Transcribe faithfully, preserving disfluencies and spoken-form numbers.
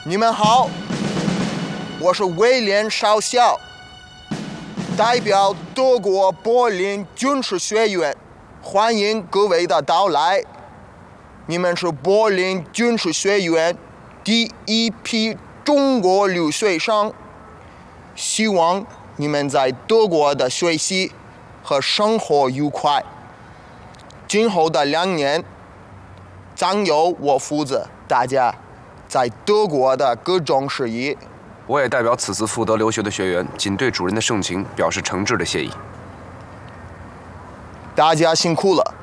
你们好，我是威廉少校，代表德国柏林军事学院，欢迎各位的到来。你们是柏林军事学院第一批中国留学生，希望你们在德国的学习和生活愉快。今后的两年，将由我负责大家在德国的各种事宜。 我也代表此次赴德留学的学员，仅对主任的盛情表示诚挚的谢意。 大家辛苦了。